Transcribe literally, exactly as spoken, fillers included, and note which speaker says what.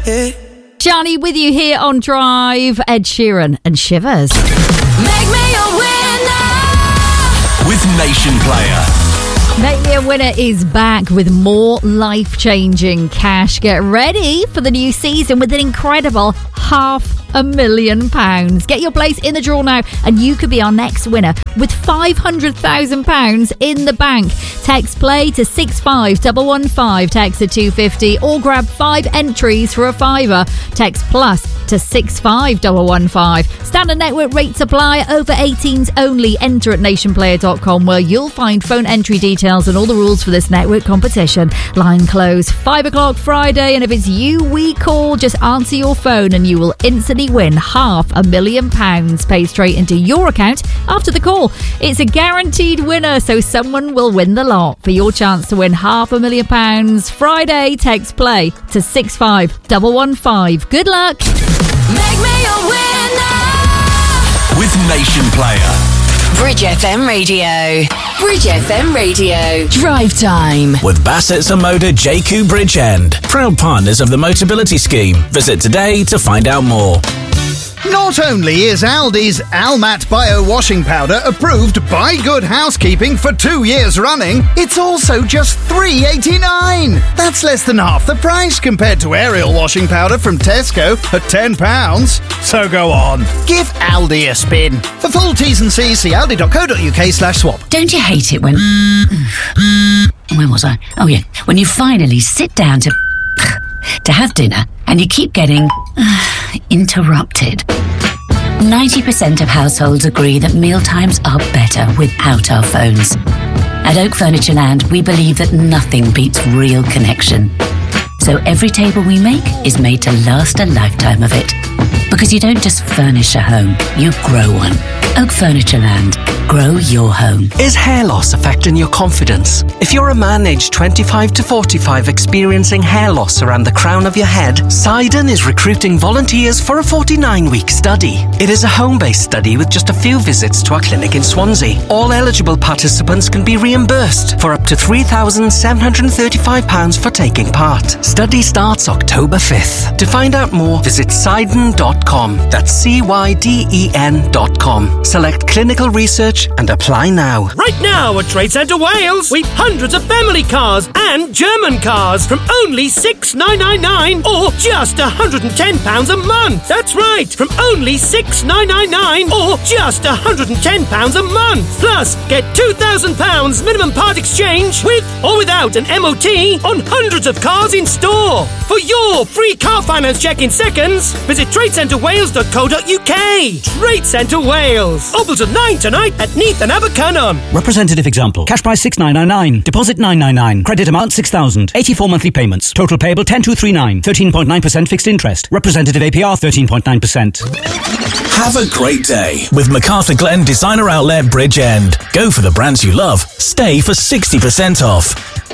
Speaker 1: Johnny with you here on Drive. Ed Sheeran and Shivers.
Speaker 2: Make me a winner
Speaker 3: with Nation Player.
Speaker 1: Make Me a Winner is back with more life-changing cash. Get ready for the new season with an incredible half a million pounds. Get your place in the draw now and you could be our next winner with five hundred thousand pounds in the bank. Text play to six five one one five, text to two fifty or grab five entries for a fiver. Text plus to six five one one five. Standard network rates apply. Over eighteens only. Enter at nation player dot com where you'll find phone entry details and all the rules for this network competition. Line close five o'clock Friday, and if it's you we call, just answer your phone and you will instantly win half a million pounds paid straight into your account after the call. It's a guaranteed winner, so someone will win the lot. For your chance to win half a million pounds Friday, text play to six five one one five. Good luck.
Speaker 2: Make me a winner
Speaker 3: with Nation Player.
Speaker 2: Bridge F M Radio. Bridge F M Radio. Drive time.
Speaker 3: With Bassett Samoda J Q Bridgend. Proud partners of the Motability Scheme. Visit today to find out more.
Speaker 4: Not only is Aldi's Almat Bio Washing Powder approved by Good Housekeeping for two years running, it's also just three pounds eighty-nine. That's less than half the price compared to Ariel Washing Powder from Tesco at ten pounds. So go on, give Aldi a spin. For full T's and C's, see aldi.co.uk slash swap.
Speaker 5: Don't you hate it when... Where was I? Oh yeah, when you finally sit down to... to have dinner and you keep getting uh, interrupted. ninety percent of households agree that mealtimes are better without our phones. At Oak Furniture Land, we believe that nothing beats real connection. So every table we make is made to last a lifetime of it. Because you don't just furnish a home, you grow one. Oak Furniture Land. Grow your home.
Speaker 6: Is hair loss affecting your confidence? If you're a man aged twenty-five to forty-five experiencing hair loss around the crown of your head, Sidon is recruiting volunteers for a forty-nine week study. It is a home-based study with just a few visits to our clinic in Swansea. All eligible participants can be reimbursed for up to three thousand seven hundred thirty-five pounds for taking part. Study starts October fifth. To find out more, visit Sidon dot com. That's C Y D E N dot com. Select clinical research and apply now.
Speaker 7: Right now at Trade Centre Wales, we've hundreds of family cars and German cars from only six thousand nine hundred ninety-nine or just one hundred ten pounds a month. That's right, from only six thousand nine hundred ninety-nine or just one hundred ten pounds a month. Plus, get two thousand pounds minimum part exchange with or without an M O T on hundreds of cars in store. For your free car finance check in seconds, visit trade centre wales dot co dot uk. Trade Centre Wales. Open till nine tonight at Neath and Abercynon.
Speaker 8: Representative example. Cash price six thousand nine hundred ninety-nine. Deposit nine hundred ninety-nine. Credit amount six thousand. eighty-four monthly payments. Total payable ten thousand two hundred thirty-nine. thirteen point nine percent fixed interest. Representative A P R thirteen point nine percent.
Speaker 3: Have a great day with MacArthur Glen Designer Outlet Bridgend. Go for the brands you love. Stay for sixty percent off.